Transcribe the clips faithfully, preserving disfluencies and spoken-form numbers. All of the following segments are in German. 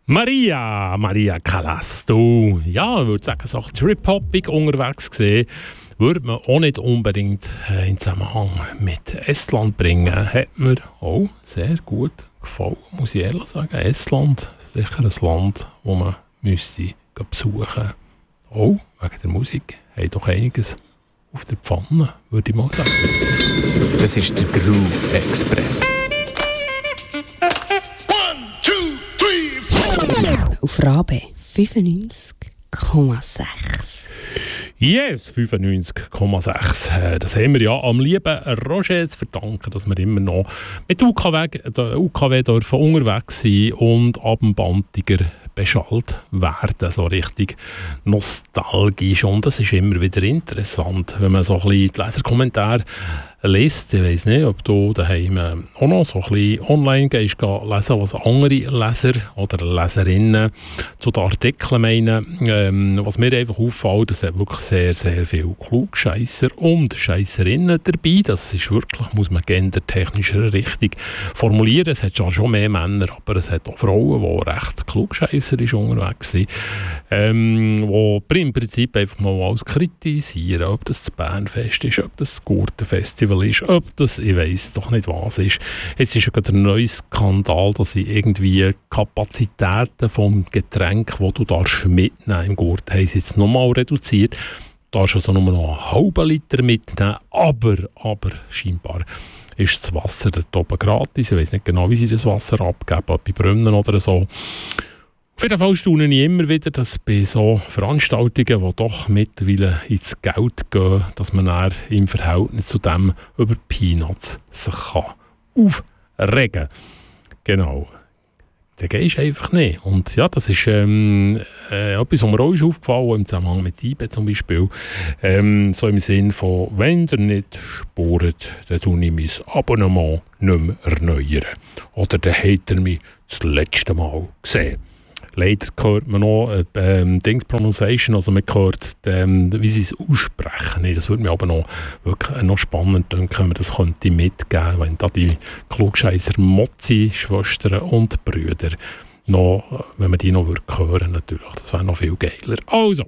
Maria, Maria Callas, du, ja, ich würde sagen, so trip-hoppig unterwegs gesehen, würde man auch nicht unbedingt äh, in Zusammenhang mit Estland bringen. Hat mir auch sehr gut gefallen, muss ich ehrlich sagen. Estland, sicher ein Land, das man müsste besuchen. Auch wegen der Musik, hat doch einiges auf der Pfanne, würde ich mal sagen. Das ist der Groove Express. Auf Rabe fünfundneunzig Komma sechs. Yes, fünfundneunzig Komma sechs. Das haben wir ja am lieben Roger zu verdanken, dass wir immer noch mit U K W, der U K W dürfen unterwegs sein und ab dem Bandiger beschallt werden, so richtig nostalgisch. Und das ist immer wieder interessant, wenn man so ein bisschen die Leserkommentare liest. Ich weiss nicht, ob du daheim auch noch so ein bisschen online gehst, lesen, was andere Leser oder Leserinnen zu den Artikeln meinen. Ähm, was mir einfach auffällt, es hat wirklich sehr, sehr viele Klugscheisser und Scheisserinnen dabei. Das ist wirklich, muss man gendertechnisch richtig formulieren. Es hat schon mehr Männer, aber es hat auch Frauen, die recht klugscheisserisch unterwegs sind, ähm, die im Prinzip einfach mal alles kritisieren, ob das das Bernfest ist, ob das das Gurtenfestival ist, ob das, ich weiss doch nicht was ist. Jetzt ist ja gerade ein neuer Skandal, dass sie irgendwie Kapazitäten vom Getränk, das du darfst mitnehmen im Gurt, haben sie jetzt nochmal reduziert. Du darfst also nur noch einen halben Liter mitnehmen, aber, aber scheinbar ist das Wasser dort oben gratis. Ich weiss nicht genau, wie sie das Wasser abgeben, ob bei Brunnen oder so. Auf jeden Fall staune ich immer wieder, dass bei so Veranstaltungen, die doch mittlerweile ins Geld gehen, dass man dann im Verhältnis zu dem über Peanuts sich kann aufregen kann. Genau. Dann gehst du einfach nicht. Und ja, das ist ähm, äh, etwas, was mir auch ist aufgefallen, im Zusammenhang mit I B E zum Beispiel. Ähm, so im Sinn von, wenn ihr nicht spurt, dann tue ich mein Abonnement nicht mehr erneuern. Oder dann habt ihr mich das letzte Mal gesehen. Leider hört man noch äh, ähm, Dings Pronunciation, also man hört, ähm, wie sie es aussprechen. Das würde mir aber noch, wirklich noch spannend denken, wenn man das könnte mitgeben, wenn da die Klugscheisser Mozzi, Schwestern und Brüder noch, wenn man die noch würde hören, natürlich, das wäre noch viel geiler. Also,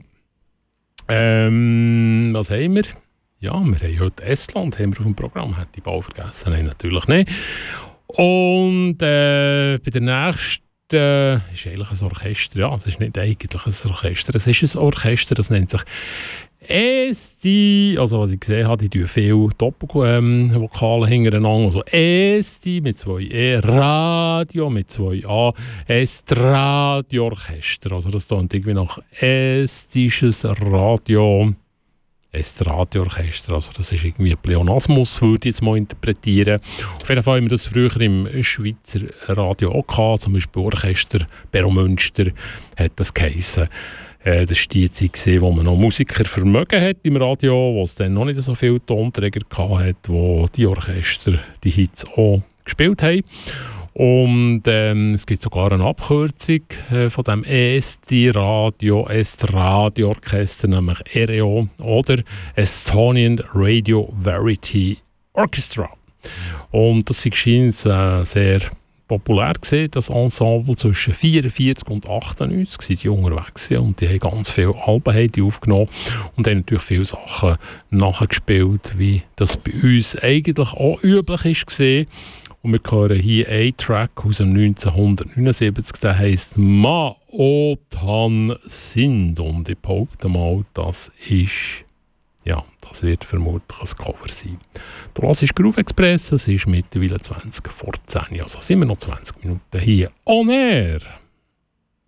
ähm, was haben wir? Ja, wir haben heute Estland haben wir auf dem Programm, hätte ich bald vergessen, nein, natürlich nicht. Und äh, bei der nächsten Äh, ist eigentlich ein Orchester. Ja, es ist nicht eigentlich ein Orchester. Es ist ein Orchester, das nennt sich Esti. Also, was ich gesehen habe, die tun viele Doppelvokale ähm, hintereinander. Also Esti mit zwei E, Radio mit zwei A, Estradio Orchester. Also, das klingt irgendwie nach estisches Radio. Estradio-Orchester, also das ist irgendwie ein Pleonasmus, würde ich jetzt mal interpretieren. Auf jeden Fall haben wir das früher im Schweizer Radio auch gehabt, zum Beispiel Orchester Berro Münster hat das geheissen. Äh, das war die Zeit, wo man noch Musiker vermögen hat im Radio, wo es dann noch nicht so viele Tonträger hatte, wo die Orchester die Hits auch gespielt haben. Und ähm, es gibt sogar eine Abkürzung äh, von dem Esti Radio, Estradio Orchester, nämlich E R E O oder Estonian Radio Variety Orchestra. Und das ist äh, sehr populär gewesen, das Ensemble zwischen vierundvierzig und achtundneunzig sind die unterwegs und die haben ganz viele Alben haben die aufgenommen und haben natürlich viele Sachen nachgespielt, wie das bei uns eigentlich auch üblich ist. Und wir hören hier einen Track aus dem neunzehnhundertneunundsiebzig, der heisst Maotan Sind. Und ich behaupte mal, das ist, ja, das wird vermutlich ein Cover sein. Du hörst Groove Express, es ist mittlerweile zwanzig vor zehn, also sind wir noch zwanzig Minuten hier on air.